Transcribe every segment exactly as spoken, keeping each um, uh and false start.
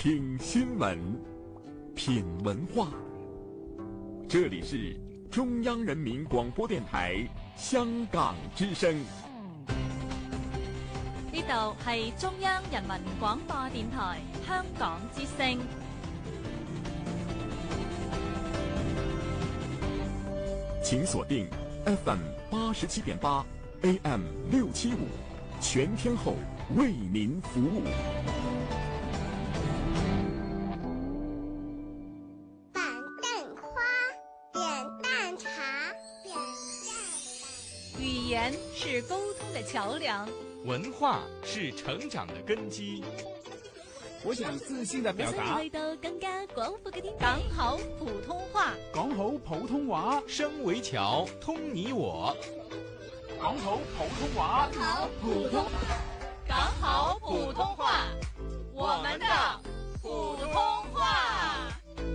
听新闻，品文化。这里是中央人民广播電台香港之聲。 呢度係中央人民廣播電台香港之聲。 請鎖定 F M 八十七點八 A M 六七五，全天候為您服務。 板凳花，扁担茶，扁担。 語言是溝通的橋梁， 文化是成長的根基。 我想自信地表達， 去到更加廣闊嘅天地。講好普通話， 講好普通話， 聲為橋，通你我。 講好普通話， 講好普通，講好普通話，我們的普通話。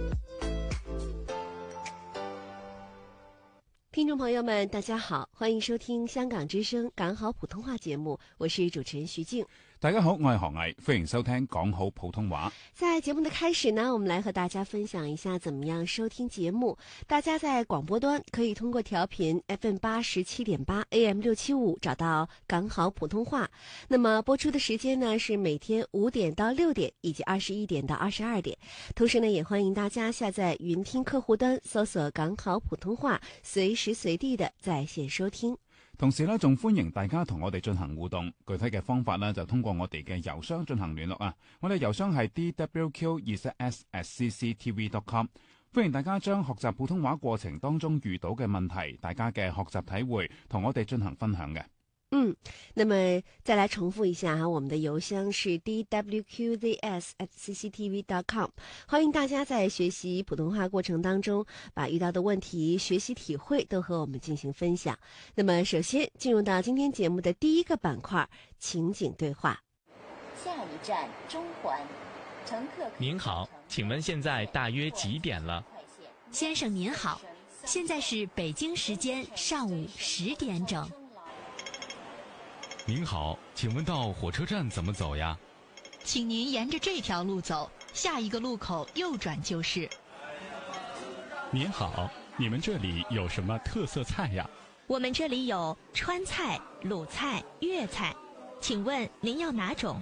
聽眾朋友們，大家好，歡迎收聽香港之聲講好普通話節目，我是主持人徐靜。 大家好，我係何毅，歡迎收聽講好普通話。 在節目的開始呢，我們來和大家分享一下怎麼樣收聽節目。大家在廣播端可以通過調頻 F M 八十七點八 A M 六七五找到講好普通話。那麼播出的時間呢是每天五點到六點，以及二十一點到二十二點。同時呢，也歡迎大家下載雲聽客戶端，搜索講好普通話，隨時隨地的在線收聽。 同時呢，仲歡迎大家同我哋進行互動，具體嘅方法呢，就通過我哋嘅郵箱進行聯絡啊。我哋郵箱係 d w q 二 s at c c t v dot com。歡迎大家將學習普通話過程當中遇到嘅問題，大家嘅學習體會，同我哋進行分享嘅。 嗯，那麼再來重複一下哈，我們的郵箱是 d w q z s at c c t v dot com。歡迎大家在學習普通話過程當中，把遇到的問題、學習體會都和我們進行分享。那麼首先進入到今天節目的第一個板塊，情景對話。 下一站中環，乘客。 您好，請問現在大約幾點了？ 先生您好，現在是北京時間上午十點整。 您好，請問到火車站怎麼走呀？ 請您沿着這條路走，下一個路口右轉就是。 您好，你們這裡有什麼特色菜呀？ 我們這裡有川菜、魯菜、粵菜，請問您要哪種？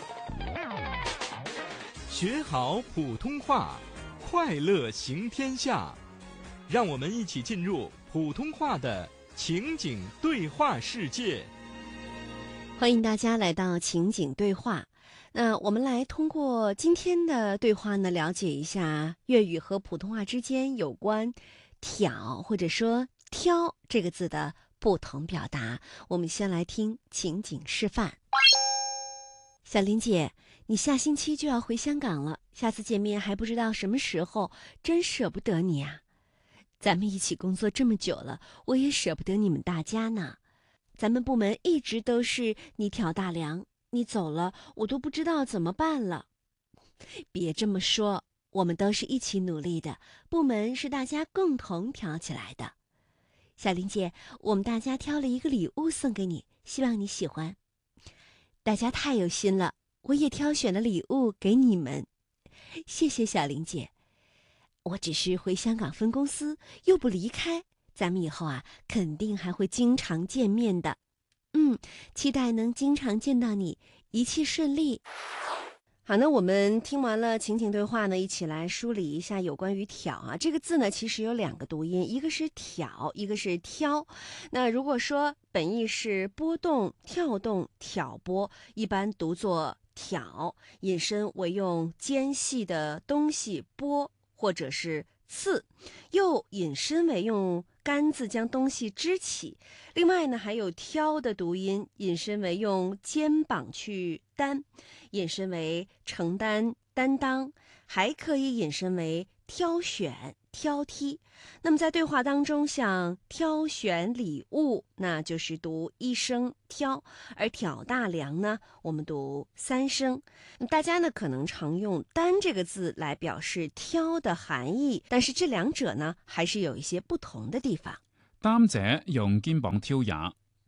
學好普通話，快樂行天下。讓我們一起進入普通話的情景對話世界。 歡迎大家來到情景對話。那我們來通過今天的對話呢，了解一下粵語和普通話之間有關挑或者說挑這個字的不同表達。我們先來聽情景示範。小林姐，你下星期就要回香港了，下次見面還不知道什麼時候，真捨不得你啊。咱們一起工作這麼久了，我也捨不得你們大家呢。咱們部門一直都是你挑大梁，你走了，我都不知道怎麼辦了。別這麼說，我們都是一起努力的，部門是大家共同挑起來的。小林姐，我們大家挑了一個禮物送給你，希望你喜歡。大家太有心了，我也挑選了禮物給你們。謝謝小林姐，我只是回香港分公司，又不離開。咱們以後啊，肯定還會經常見面的。嗯，期待能經常見到你，一切順利。好，那我們聽完了情景對話呢，一起來梳理一下有關於挑啊。這個字呢，其實有兩個讀音，一個是挑，一個是挑。那如果說本意是撥動、跳動、挑撥，一般讀作挑，引申為用尖細的東西撥，或者是刺，又引申為用杆子將東西支起。另外呢，還有挑的讀音，引申為用肩膀去擔，引申為承擔、擔當，還可以引申為挑選、挑剔。那麼在對話當中，像挑選禮物，那就是讀一聲挑，而挑大梁呢，我們讀三聲。大家呢可能常用擔這個字來表示挑的含義，但是這兩者呢還是有一些不同的地方。 擔者用肩膀挑也，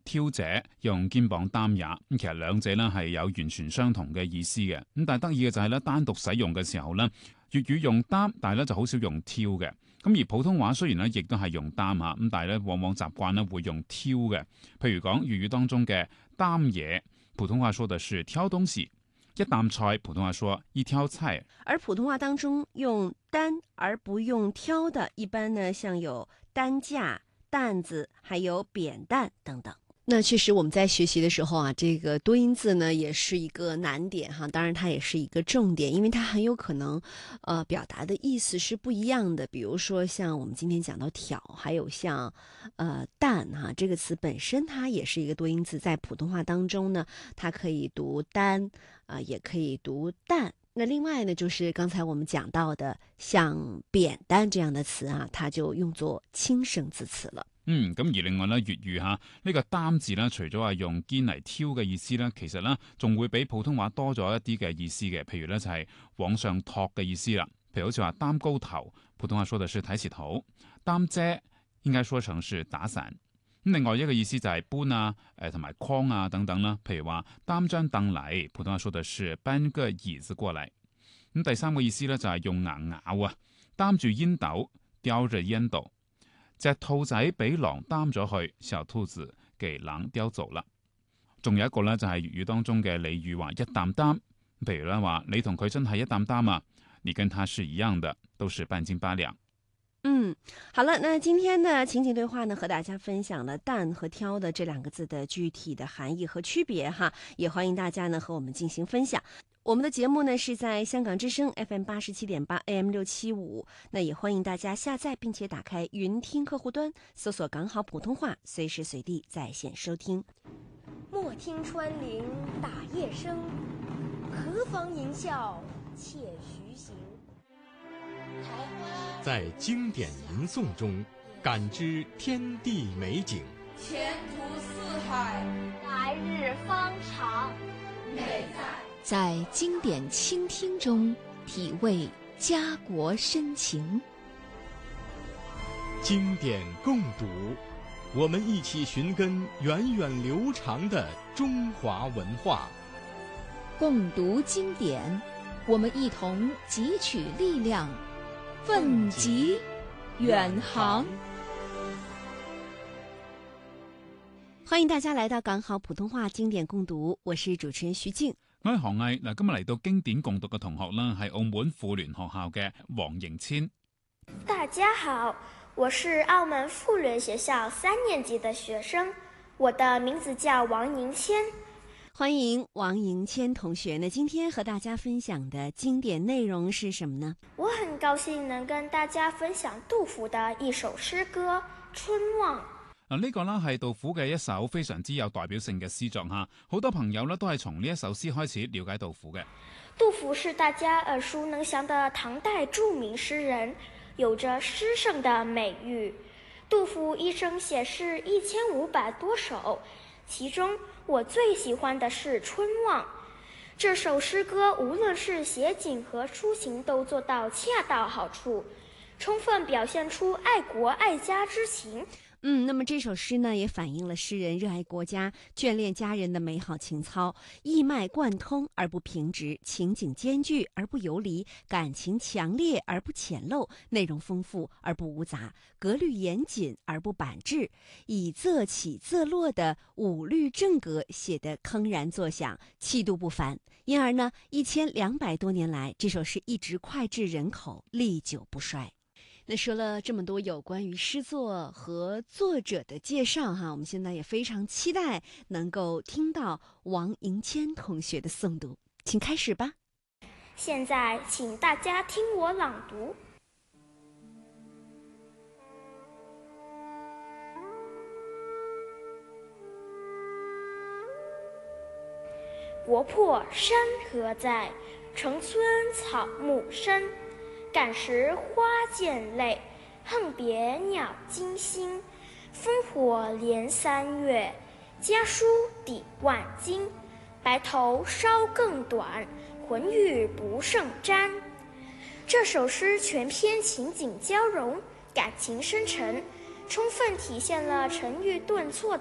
挑者用肩膀擔也，咁其實兩者呢係有完全相同嘅意思嘅。咁但係得意嘅就係咧，單獨使用嘅時候呢，粵語用擔，但係咧就好少用挑嘅。咁而普通話雖然咧亦都係用擔嚇，咁但係咧往往習慣咧會用挑嘅。譬如講粵語當中嘅擔嘢，普通話說的是挑東西；一擔菜，普通話說一挑菜。 而普通話當中用擔而不用挑的，一般呢像有擔架、擔子，還有扁擔等等。那確實我們在學習的時候啊，這個多音字呢也是一個難點哈，當然它也是一個重點，因為它很有可能呃表達的意思是不一樣的。比如說像我們今天講到挑，還有像呃擔哈，這個詞本身它也是一個多音字，在普通話當中呢，它可以讀擔啊、呃，也可以讀擔。那另外呢，就是剛才我們講到的像扁擔這樣的詞啊，它就用作輕聲字詞了。 嗯，咁而另外咧，粵語嚇呢、呢個擔字咧，除咗話用肩嚟挑嘅意思咧，其實咧仲會比普通話多咗一啲嘅意思嘅。譬如咧就係往上托嘅意思啦。譬如好似話擔高頭，普通話說的是抬起頭；擔遮應該說成是打傘。咁另外一個意思就係搬啊、誒同埋框啊等等啦。譬如話擔張凳嚟，普通話說的是搬個椅子過嚟。咁第三個意思咧就係用牙咬啊，擔住煙斗，叼着煙斗。隻兔仔俾狼擔咗去，小兔子給狼叼走啦。仲有一個咧就係粵語當中嘅俚語話一擔擔，譬如咧話你同佢真係一擔擔啊，你跟他是一樣的，都是半斤八兩。 嗯，好了，那今天的情景對話呢，和大家分享了擔和挑的這兩個字的具體的含義和區別哈，也歡迎大家呢和我們進行分享。我們的節目呢是在香港之聲 F M 八十七點八 A M 六七五，那也歡迎大家下載並且打開雲聽客戶端，搜索港好普通話，隨時隨地在線收聽。 莫聽穿林打葉聲，何妨吟嘯且徐行。 在經典吟誦中感知天地美景， 前途似海， 來日方長。 美在在經典傾聽中體味家國深情。 經典共讀，我們一起尋根源遠流長的中華文化。 共讀經典，我們一同汲取力量，奮楫遠航。 歡迎大家來到港好普通話經典共讀，我是主持人徐靜。 我係何毅嗱，今日嚟到經典共讀嘅同學啦，係澳門婦聯學校嘅黃迎千。 大家好，我是澳門婦聯學校三年級的學生，我的名字叫王迎千。 歡迎王迎千同學呢，今天和大家分享的經典內容是什麼呢？ 我很高興能跟大家分享杜甫的一首詩歌《春望》。 嗱，呢個呢係杜甫嘅一首非常之有代表性嘅詩作吓，好多朋友呢都係從呢一首詩開始了解杜甫嘅。 杜甫是大家耳熟能詳的唐代著名詩人，有着詩聖的美譽。杜甫一生寫詩一千五百多首，其中我最喜歡的是《春望》。這首詩歌無論是寫景和抒情都做到恰到好處，充分表現出愛國愛家之情。 嗯，那麼這首詩呢，也反映了詩人熱愛國家、眷戀家人的美好情操，意脈貫通而不平直，情景兼具而不游離，感情強烈而不淺陋，內容豐富而不蕪雜，格律嚴謹而不板滯，以仄起仄落的五律正格寫得鏗然作響，氣度不凡。因而呢，一千兩百多年來，這首詩一直膾炙人口，歷久不衰。那說了這麼多有關於詩作和作者的介紹哈，我們現在也非常期待能夠聽到王迎千同學的誦讀，請開始吧。 現在請大家聽我朗讀。國破山河在，城村草木深。感時花濺淚，恨別鳥驚心。烽火連三月，家書抵萬金。白頭搔更短，渾欲不勝簪。這首詩全篇情景交融，感情深沉，充分體現了沉鬱頓挫